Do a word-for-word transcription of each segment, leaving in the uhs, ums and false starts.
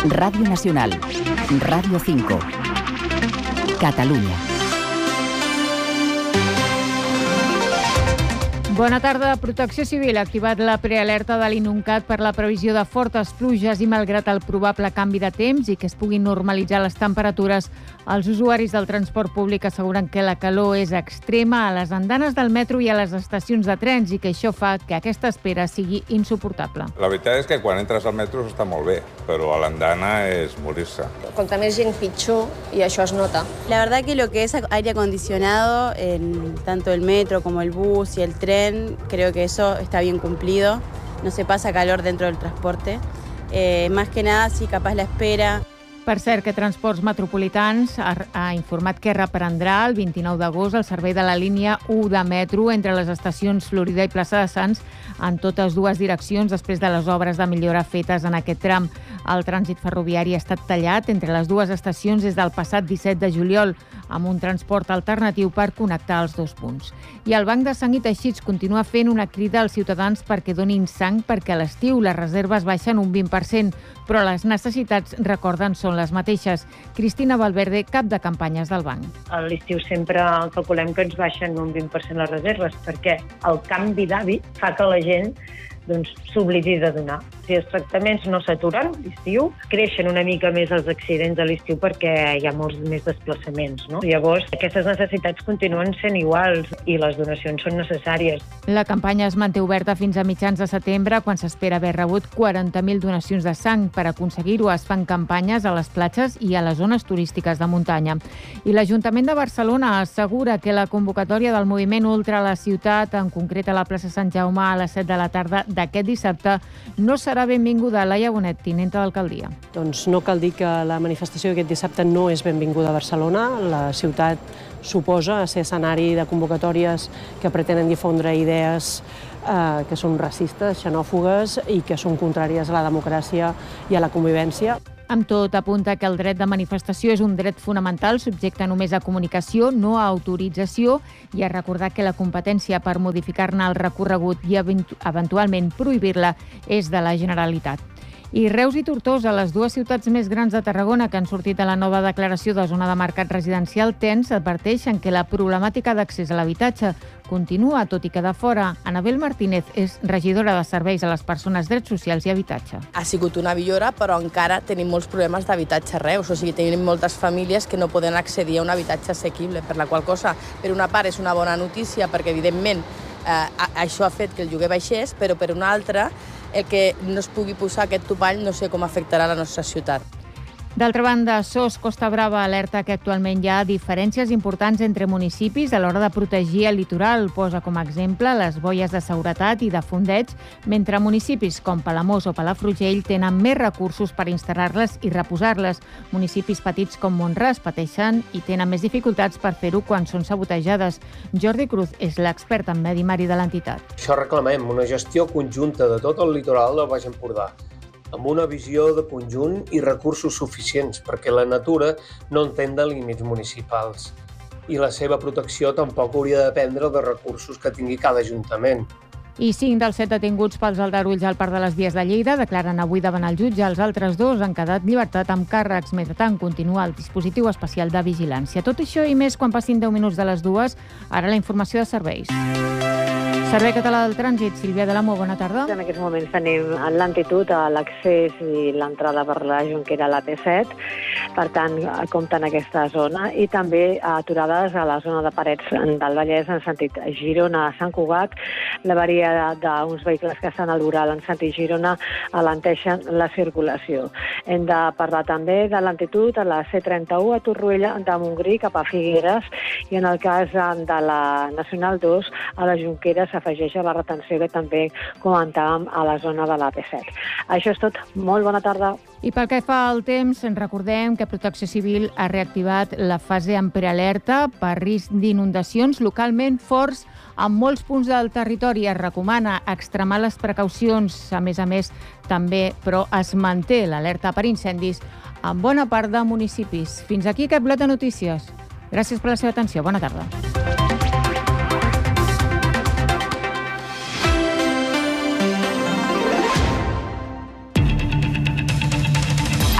Radio Nacional, Radio cinco, Catalunya. Bona tarda. Protecció Civil ha activat la prealerta de l'Inuncat per la previsió de fortes pluges i malgrat el probable canvi de temps i que es puguin normalitzar les temperatures, els usuaris del transport públic asseguren que la calor és extrema a les andanes del metro i a les estacions de trens i que això fa que aquesta espera sigui insuportable. La veritat és que quan entres al metro està molt bé, però a l'andana és morir-se. Contra més gent pitjor i això es nota. La verdad que lo que es aire acondicionado, en tanto el metro como el bus y el tren, creo que eso está bien cumplido. No se pasa calor dentro del transporte. Eh, más que nada, sí, capaz la espera. Per cert, que Transports Metropolitans ha, ha informat que reprendrà el vint-i-nou d'agost el servei de la línia u de metro entre les estacions Florida i Plaça de Sants en totes dues direccions després de les obres de millora fetes en aquest tram. El trànsit ferroviari ha estat tallat entre les dues estacions des del passat disset de juliol amb un transport alternatiu per connectar els dos punts. I el Banc de Sang i Teixits continua fent una crida als ciutadans perquè donin sang perquè a l'estiu les reserves baixen un vint per cent, però les necessitats, recorden, són les mateixes. Cristina Valverde, cap de campanyes del banc. A l'estiu sempre calculem que ens baixen un vint per cent les reserves perquè el canvi d'hàbit fa que la gent doncs, s'oblidi de donar. Si els tractaments no s'aturen a l'estiu, creixen una mica més els accidents a l'estiu perquè hi ha molts més desplaçaments. No? Llavors, aquestes necessitats continuen sent iguals i les donacions són necessàries. La campanya es manté oberta fins a mitjans de setembre, quan s'espera haver rebut quaranta mil donacions de sang. Per aconseguir-ho es fan campanyes a les platges i a les zones turístiques de muntanya. I l'Ajuntament de Barcelona assegura que la convocatòria del moviment Ultra a la ciutat, en concret a la plaça Sant Jaume a les set de la tarda d'aquest dissabte, no serà benvinguda. Laia Bonet, tinenta d'alcaldia. Doncs no cal dir que la manifestació d'aquest dissabte no és benvinguda a Barcelona. La ciutat suposa ser escenari de convocatòries que pretenen difondre idees eh, que són racistes, xenòfogues i que són contràries a la democràcia i a la convivència. Amb tot, apunta que el dret de manifestació és un dret fonamental subjecte només a comunicació, no a autorització, i a recordar que la competència per modificar-ne el recorregut i eventualment prohibir-la és de la Generalitat. I Reus i Tortosa, les dues ciutats més grans de Tarragona que han sortit a la nova declaració de zona de mercat residencial TENS, adverteixen que la problemàtica d'accés a l'habitatge continua, tot i quedar fora. Anabel Martínez és regidora de Serveis a les Persones, Drets Socials i Habitatge. Ha sigut una millora, però encara tenim molts problemes d'habitatge a Reus. O sigui, tenim moltes famílies que no poden accedir a un habitatge assequible, per la qual cosa, per una part, és una bona notícia, perquè, evidentment, eh, això ha fet que el lloguer baixés, però per una altra, el que no es pugui posar aquest topall no sé com afectarà la nostra ciutat. D'altra banda, S O S Costa Brava alerta que actualment hi ha diferències importants entre municipis a l'hora de protegir el litoral. Posa com a exemple les boies de seguretat i de fondeig, mentre municipis com Palamós o Palafrugell tenen més recursos per instal·lar-les i reposar-les. Municipis petits com Mont-ras pateixen i tenen més dificultats per fer-ho quan són sabotejades. Jordi Cruz és l'expert en medi marí de l'entitat. Això reclamem, una gestió conjunta de tot el litoral del Baix Empordà, amb una visió de conjunt i recursos suficients, perquè la natura no entén de límits municipals i la seva protecció tampoc hauria de dependre de recursos que tingui cada ajuntament. I cinc dels set detinguts pels aldarulls al Parc de les Vies de Lleida declaren avui davant el jutge. Els altres dos han quedat llibertat amb càrrecs. Mentrestant, continua el dispositiu especial de vigilància. Tot això i més quan passin deu minuts de les dues. Ara la informació de serveis. Servei Català del Trànsit, Sílvia de l'Amo, bona tarda. En aquests moments tenim en lentitud a l'accés i l'entrada per la Jonquera a l'A P set, per tant, compta en aquesta zona, i també aturades a la zona de Parets del Vallès en sentit Girona a Sant Cugat. L'avaria d'uns vehicles que estan al Ural en sentit Girona alenteixen la circulació. Hem de parlar també de lentitud a la C trenta-u a Torroella de Montgrí cap a Figueres, i en el cas de la Nacional dos a la Jonquera s'afegeix a la retenció que també comentàvem a la zona de l'A P set. Això és tot. Molt bona tarda. I pel que fa al temps, ens recordem que Protecció Civil ha reactivat la fase en prealerta per risc d'inundacions localment forts en molts punts del territori. Es recomana extremar les precaucions. A més a més, també, però es manté l'alerta per incendis en bona part de municipis. Fins aquí aquest bloc de notícies. Gràcies per la seva atenció. Bona tarda.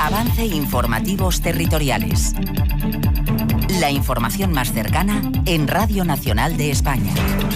Avance Informativos Territoriales. La información más cercana en Radio Nacional de España.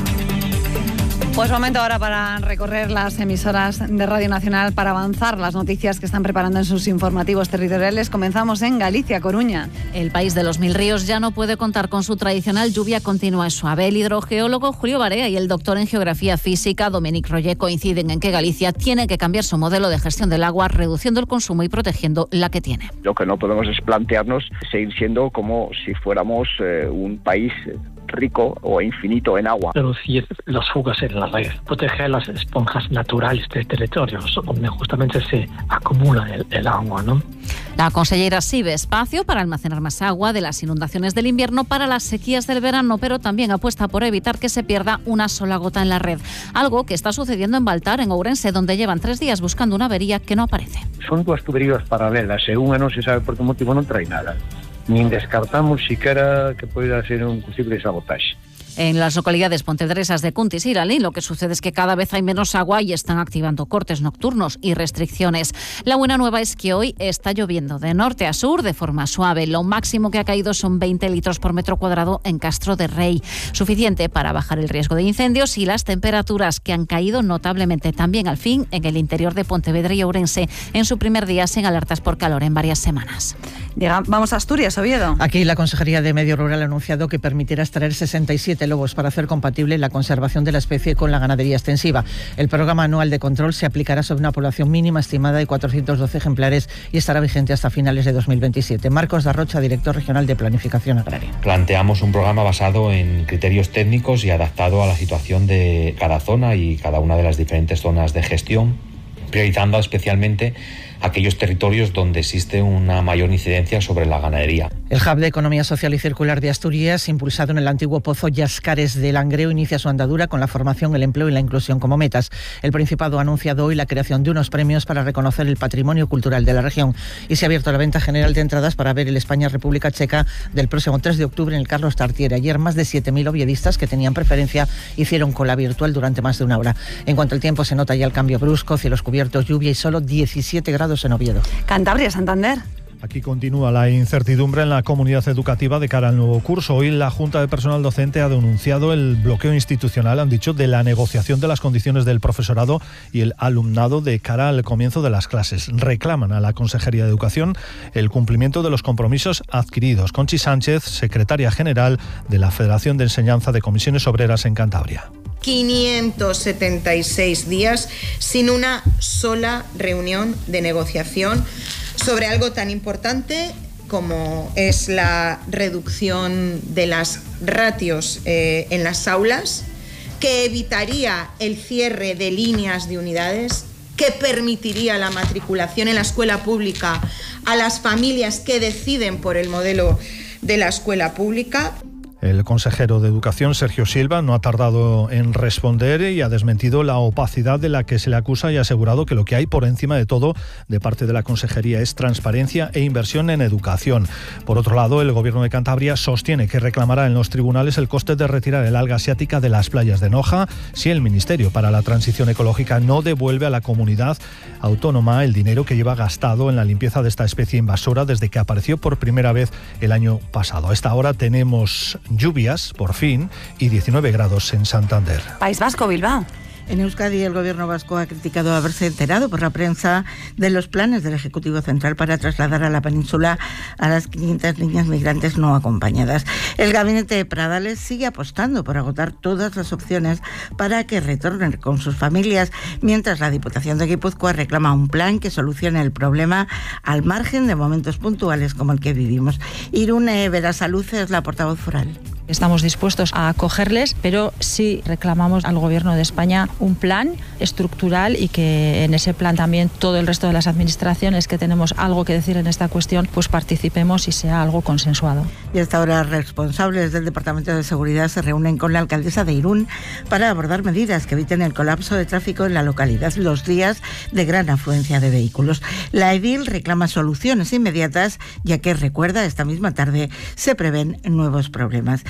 Pues momento ahora para recorrer las emisoras de Radio Nacional para avanzar las noticias que están preparando en sus informativos territoriales. Comenzamos en Galicia, Coruña. El país de los mil ríos ya no puede contar con su tradicional lluvia continua y suave. El hidrogeólogo Julio Barea y el doctor en Geografía Física Dominic Roller coinciden en que Galicia tiene que cambiar su modelo de gestión del agua, reduciendo el consumo y protegiendo la que tiene. Lo que no podemos es plantearnos seguir siendo como si fuéramos eh, un país rico o infinito en agua. Reducir las fugas en la red, proteger las esponjas naturales del territorio, donde justamente se acumula el, el agua, ¿no? La consellera sí ve espacio para almacenar más agua de las inundaciones del invierno para las sequías del verano, pero también apuesta por evitar que se pierda una sola gota en la red. Algo que está sucediendo en Baltar, en Ourense, donde llevan tres días buscando una avería que no aparece. Son dos tuberías paralelas e unha non se sabe por que motivo non trae nada. Nin descartamos siquiera que pueda ser un posible sabotaje. En las localidades pontevedresas de Cuntis y Iralín, lo que sucede es que cada vez hay menos agua y están activando cortes nocturnos y restricciones. La buena nueva es que hoy está lloviendo de norte a sur de forma suave. Lo máximo que ha caído son veinte litros por metro cuadrado en Castro de Rey, suficiente para bajar el riesgo de incendios y las temperaturas que han caído notablemente también al fin en el interior de Pontevedra y Ourense, en su primer día sin alertas por calor en varias semanas. Llega, vamos a Asturias, Oviedo. Aquí la Consejería de Medio Rural ha anunciado que permitirá extraer sesenta y siete lobos para hacer compatible la conservación de la especie con la ganadería extensiva. El programa anual de control se aplicará sobre una población mínima estimada de cuatrocientos doce ejemplares y estará vigente hasta finales de dos mil veintisiete. Marcos Darrocha, director regional de Planificación Agraria. Planteamos un programa basado en criterios técnicos y adaptado a la situación de cada zona y cada una de las diferentes zonas de gestión, priorizando especialmente aquellos territorios donde existe una mayor incidencia sobre la ganadería. El Hub de Economía Social y Circular de Asturias, impulsado en el antiguo pozo Yascares de Langreo, inicia su andadura con la formación, el empleo y la inclusión como metas. El Principado ha anunciado hoy la creación de unos premios para reconocer el patrimonio cultural de la región y se ha abierto la venta general de entradas para ver el España-República Checa del próximo tres de octubre en el Carlos Tartiere. Ayer más de siete mil oviedistas que tenían preferencia hicieron cola virtual durante más de una hora. En cuanto al tiempo, se nota ya el cambio brusco, cielos cubiertos, lluvia y solo diecisiete grados en Oviedo. Cantabria, Santander. Aquí continúa la incertidumbre en la comunidad educativa de cara al nuevo curso. Hoy la Junta de Personal Docente ha denunciado el bloqueo institucional, han dicho, de la negociación de las condiciones del profesorado y el alumnado de cara al comienzo de las clases. Reclaman a la Consejería de Educación el cumplimiento de los compromisos adquiridos. Conchi Sánchez, secretaria general de la Federación de Enseñanza de Comisiones Obreras en Cantabria. quinientos setenta y seis días sin una sola reunión de negociación sobre algo tan importante como es la reducción de las ratios eh, en las aulas, que evitaría el cierre de líneas de unidades, que permitiría la matriculación en la escuela pública a las familias que deciden por el modelo de la escuela pública. El consejero de Educación, Sergio Silva, no ha tardado en responder y ha desmentido la opacidad de la que se le acusa y ha asegurado que lo que hay por encima de todo de parte de la Consejería es transparencia e inversión en educación. Por otro lado, el Gobierno de Cantabria sostiene que reclamará en los tribunales el coste de retirar el alga asiática de las playas de Noja si el Ministerio para la Transición Ecológica no devuelve a la comunidad autónoma el dinero que lleva gastado en la limpieza de esta especie invasora desde que apareció por primera vez el año pasado. A esta hora tenemos lluvias, por fin, y diecinueve grados en Santander. País Vasco, Bilbao. En Euskadi, el gobierno vasco ha criticado haberse enterado por la prensa de los planes del Ejecutivo Central para trasladar a la península a las quinientas niñas migrantes no acompañadas. El gabinete de Pradales sigue apostando por agotar todas las opciones para que retornen con sus familias, mientras la Diputación de Guipúzcoa reclama un plan que solucione el problema al margen de momentos puntuales como el que vivimos. Irune Berasaluce es la portavoz foral. Estamos dispuestos a acogerles, pero sí reclamamos al Gobierno de España un plan estructural y que en ese plan también todo el resto de las administraciones que tenemos algo que decir en esta cuestión, pues participemos y sea algo consensuado. Y hasta ahora responsables del Departamento de Seguridad se reúnen con la alcaldesa de Irún para abordar medidas que eviten el colapso de tráfico en la localidad los días de gran afluencia de vehículos. La edil reclama soluciones inmediatas, ya que, recuerda, esta misma tarde se prevén nuevos problemas.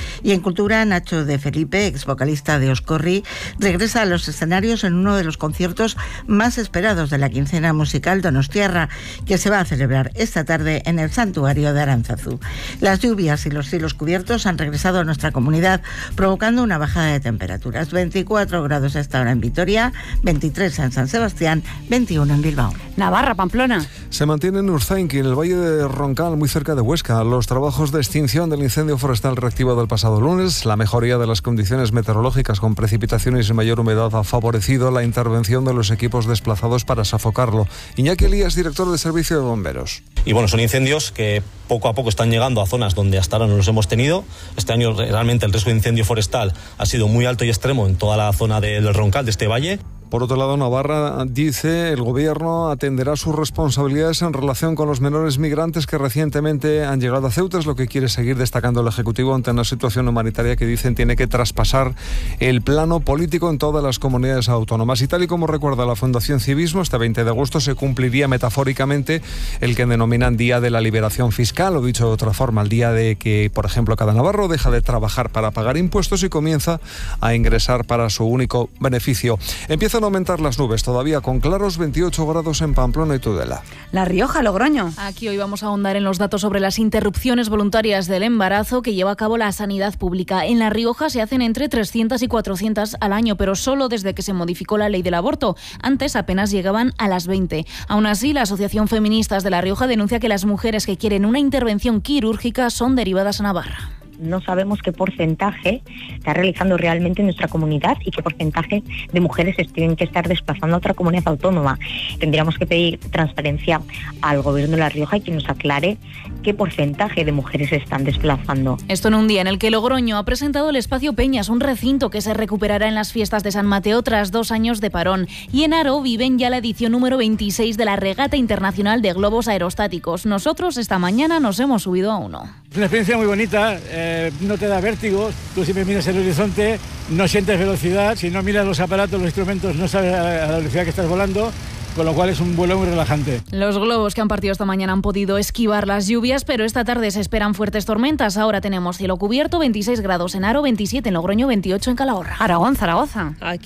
Y en cultura, Nacho de Felipe, ex vocalista de Oscorri, regresa a los escenarios en uno de los conciertos más esperados de la quincena musical donostiarra, que se va a celebrar esta tarde en el Santuario de Aránzazu. Las lluvias y los cielos cubiertos han regresado a nuestra comunidad, provocando una bajada de temperaturas. veinticuatro grados a esta hora en Vitoria, veintitrés en San Sebastián, veintiuno en Bilbao. Navarra, Pamplona. Se mantiene en Urzainqui, en el Valle de Roncal, muy cerca de Huesca, los trabajos de extinción del incendio forestal reactivado el pasado lunes. La mejoría de las condiciones meteorológicas con precipitaciones y mayor humedad ha favorecido la intervención de los equipos desplazados para sofocarlo. Iñaki Elías, director de Servicio de Bomberos. Y bueno, son incendios que poco a poco están llegando a zonas donde hasta ahora no los hemos tenido. Este año realmente el riesgo de incendio forestal ha sido muy alto y extremo en toda la zona del Roncal, de este valle. Por otro lado, Navarra dice el gobierno atenderá sus responsabilidades en relación con los menores migrantes que recientemente han llegado a Ceuta. Es lo que quiere seguir destacando el Ejecutivo ante una situación humanitaria que dicen tiene que traspasar el plano político en todas las comunidades autónomas. Y tal y como recuerda la Fundación Civismo, este veinte de agosto se cumpliría metafóricamente el que denominan Día de la Liberación Fiscal, o dicho de otra forma, el día de que, por ejemplo, cada navarro deja de trabajar para pagar impuestos y comienza a ingresar para su único beneficio. Empieza a aumentar las nubes, todavía con claros, veintiocho grados en Pamplona y Tudela. La Rioja, Logroño. Aquí hoy vamos a ahondar en los datos sobre las interrupciones voluntarias del embarazo que lleva a cabo la sanidad pública. En La Rioja se hacen entre trescientas y cuatrocientas al año, pero solo desde que se modificó la ley del aborto. Antes apenas llegaban a las veinte. Aún así, la Asociación Feministas de La Rioja denuncia que las mujeres que quieren una intervención quirúrgica son derivadas a Navarra. No sabemos qué porcentaje está realizando realmente nuestra comunidad y qué porcentaje de mujeres tienen que estar desplazando a otra comunidad autónoma. Tendríamos que pedir transparencia al Gobierno de La Rioja y que nos aclare qué porcentaje de mujeres se están desplazando. Esto en un día en el que Logroño ha presentado el Espacio Peñas, un recinto que se recuperará en las fiestas de San Mateo tras dos años de parón. Y en Aro viven ya la edición número veintiséis de la Regata Internacional de Globos Aerostáticos. Nosotros esta mañana nos hemos subido a uno. Es una experiencia muy bonita, eh, no te da vértigo, tú siempre miras el horizonte, no sientes velocidad, si no miras los aparatos, los instrumentos, no sabes a la velocidad que estás volando, con lo cual es un vuelo muy relajante. Los globos que han partido esta mañana han podido esquivar las lluvias, pero esta tarde se esperan fuertes tormentas. Ahora tenemos cielo cubierto, veintiséis grados en Aro, veintisiete en Logroño, veintiocho en Calahorra. Aragón, Zaragoza. Aquí